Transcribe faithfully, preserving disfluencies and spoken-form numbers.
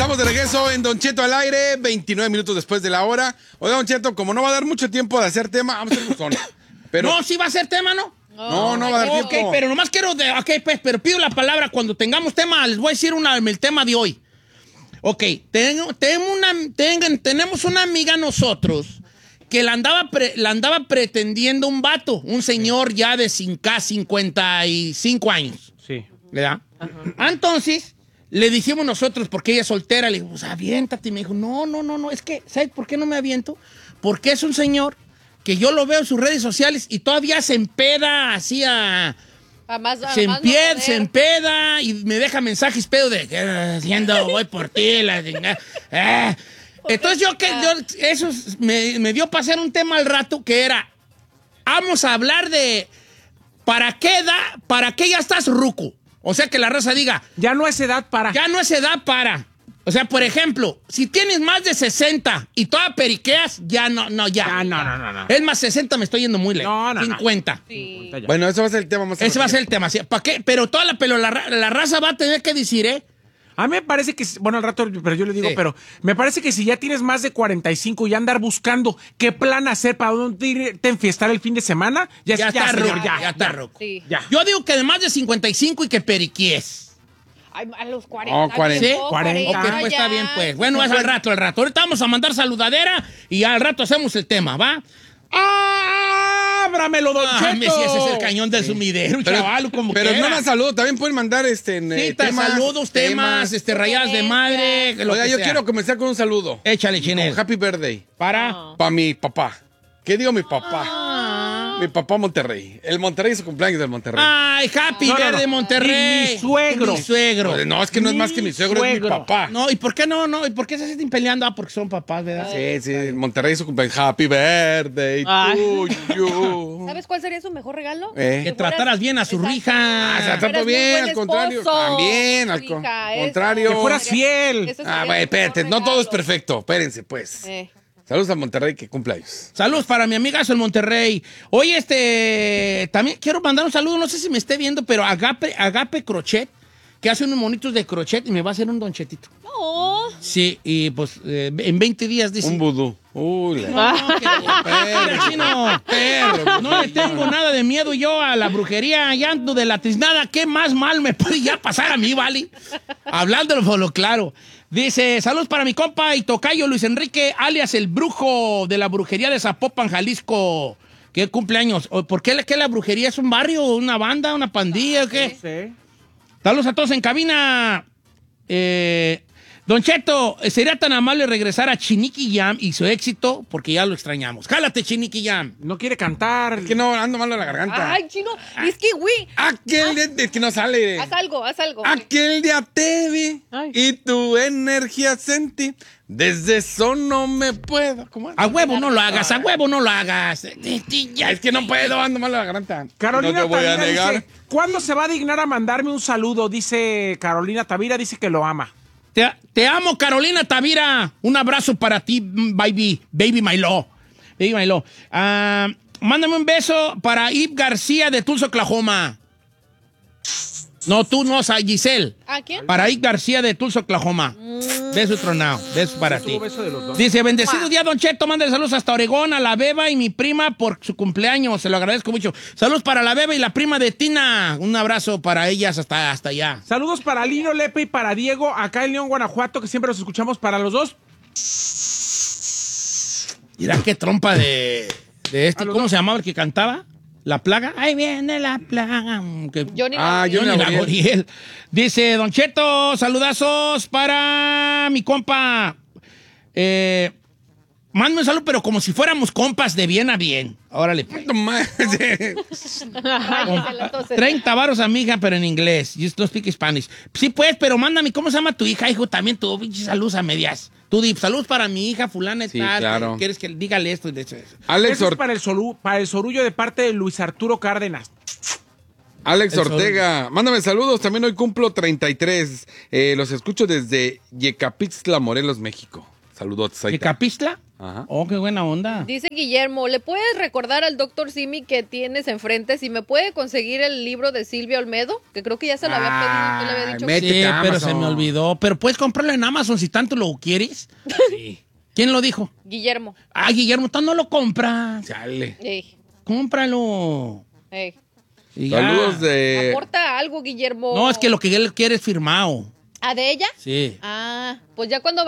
Estamos de regreso en Don Cheto al aire, veintinueve minutos después de la hora. Oiga, Don Cheto, como no va a dar mucho tiempo de hacer tema, vamos a hacer buzón. Pero... No, sí va a ser tema, ¿no? No, no va a dar Ok, tiempo. pero nomás quiero... De, ok, pues, pero pido la palabra cuando tengamos tema. Les voy a decir una, el tema de hoy. Ok, tengo, tengo una, tengan, tenemos una amiga nosotros que la andaba, pre, la andaba pretendiendo un vato, un señor ya de cincuenta y cinco años. Sí. ¿Verdad? Ajá. Entonces, le dijimos nosotros, porque ella es soltera, le dijimos, aviéntate. Y me dijo, no, no, no, no, es que, ¿sabes por qué no me aviento? Porque es un señor que yo lo veo en sus redes sociales y todavía se empeda así a... a más, a se, más empie, no se empeda y me deja mensajes pedo de, eh, diciendo, voy por ti, la eh. Entonces yo que yo, eso me, me dio para hacer un tema al rato que era, vamos a hablar de, ¿para qué edad, para qué ya estás ruco? O sea, que la raza diga... Ya no es edad para... Ya no es edad para... O sea, por ejemplo, si tienes más de sesenta y toda periqueas, ya no, no, ya. ya no, no, no, no. Es más, sesenta me estoy yendo muy lejos. No, no, cincuenta. No. Sí. Bueno, ese va a ser el tema más Ese va a ser el tema. ¿Para qué? Pero toda la, pero la, la raza va a tener que decir, ¿eh? A mí me parece que, bueno, al rato, pero yo le digo, sí. pero me parece que si ya tienes más de cuarenta y cinco y andar buscando qué plan hacer para dónde irte a enfiestar el fin de semana, ya, ya, ya está señor, roco, ya, ya está roco. Sí. Ya. Yo digo que de más de cincuenta y cinco y que periquies. Ay, a los cuarenta. Oh, cuarenta. ¿Sí? cuarenta. Ok, pues está bien, pues. Bueno, es al rato, al rato. Ahorita vamos a mandar saludadera y al rato hacemos el tema, ¿va? ¡Ábramelo, Don Cheto! Ah, si ese es el cañón del sí. sumidero, pero, chaval, como Pero quiera. no más saludos, también pueden mandar este, sí, eh, temas, saludos, temas, temas, este, rayadas de madre. Lo Oiga, que yo sea. quiero comenzar con un saludo. Échale, Chinel. Happy birthday. Para. Oh. Para mi papá. ¿Qué digo mi papá? Ah. Mi papá Monterrey. El Monterrey es su cumpleaños del Monterrey. Ay, Happy no, birthday, no, no. Monterrey. Mi, mi suegro. Mi suegro. Pues no, es que no es más que mi suegro, suegro, es mi papá. No, ¿y por qué no? no? ¿Y por qué se están peleando? Ah, porque son papás, ¿verdad? Sí, sí, el Monterrey es su cumpleaños. Happy birthday to you. ¿Sabes cuál sería su mejor regalo? Eh. Que trataras bien a su rija. Ah, se la trato bien, al contrario. También, al con contrario. Que fueras fiel. Ah, bueno, espérate, no todo es perfecto. Espérense, pues. Eh. Saludos a Monterrey, que cumpleaños. Saludos para mi amigazo el Monterrey. Oye, este, también quiero mandar un saludo, no sé si me esté viendo, pero Agape, Agape Crochet, que hace unos monitos de crochet y me va a hacer un donchetito. No. Sí, y pues eh, en veinte días dice. Un vudú. Uy, no, no, que, perro, chino, perro. No le tengo nada de miedo yo a la brujería, ya ando de la tiznada. ¿Qué más mal me puede ya pasar a mí, vale? Hablándolo por lo claro. Dice, saludos para mi compa y tocayo Luis Enrique, alias el brujo de la brujería de Zapopan, Jalisco. ¿Qué cumpleaños? ¿Por qué, qué la brujería es un barrio, una banda, una pandilla o qué? Sí. Saludos a todos en cabina. Eh, Don Cheto, ¿sería tan amable regresar a Chiniqui Jam y su éxito? Porque ya lo extrañamos. ¡Jálate, Chiniqui Jam! No quiere cantar. Es que no, ando mal en la garganta. Ay, chino, es que, güey. Aquel día, es que no sale. Haz algo, haz algo. Aquel día te vi Ay. y tu energía sentí. Desde eso no me puedo. ¿Cómo es? A huevo no lo hagas, a huevo no lo hagas. Es que no puedo, ando mal en la garganta. Carolina no te voy a Tavira negar. Dice, ¿cuándo se va a dignar a mandarme un saludo? Dice Carolina Tavira, dice que lo ama. Te, te amo, Carolina Tavira. Un abrazo para ti, baby, baby my love. Baby my love. Uh, mándame un beso para Ib García de Tulsa, Oklahoma. No, tú no, Giselle. ¿A quién? Para Ib García de Tulsa, Oklahoma. Mm. Beso tronado. Beso para ti. Beso de los dos. Dice, bendecido día, Don Cheto. Mándale saludos hasta Oregón a la Beba y mi prima por su cumpleaños. Se lo agradezco mucho. Saludos para la Beba y la prima de Tina. Un abrazo para ellas hasta, hasta allá. Saludos para Lino Lepe y para Diego, acá en León, Guanajuato, que siempre los escuchamos para los dos. Mira qué trompa de, de este. ¿Cómo se llamaba el que cantaba? ¿La plaga? Ahí viene la plaga. Que, Johnny ah, Laboriel. Johnny Johnny Laboriel. Dice, Don Cheto, saludazos para mi compa. Eh, mándame un saludo, pero como si fuéramos compas de bien a bien. Órale. treinta varos, amiga, pero en inglés. You don't speak Spanish. Sí, pues, pero mándame, ¿cómo se llama tu hija, hijo? También tú, pinche saludos a medias. Tú di, saludos para mi hija, fulana y Sí, tal. claro. ¿Quieres que dígale esto? Alex Eso es para el, solu, para el sorullo de parte de Luis Arturo Cárdenas. Alex El Ortega, mándame saludos. También hoy cumplo treinta y tres. Eh, los escucho desde Yecapixtla, Morelos, México. Saludos. ¿Yecapixtla? Ajá. Oh, qué buena onda. Dice Guillermo, ¿le puedes recordar al doctor Simi que tienes enfrente si me puede conseguir el libro de Silvia Olmedo? Que creo que ya se lo había pedido, yo le había Ay, dicho. métete Sí, a pero Amazon. se me olvidó. Pero puedes comprarlo en Amazon si tanto lo quieres. Sí. ¿Quién lo dijo? Guillermo. Ah, Guillermo, tú no lo compras. Chale. Ey, Cómpralo. ey. Y ya. Saludos de... Aporta algo, Guillermo. No, es que lo que él quiere es firmado. ¿Ah, de ella? Sí. Ah, pues ya cuando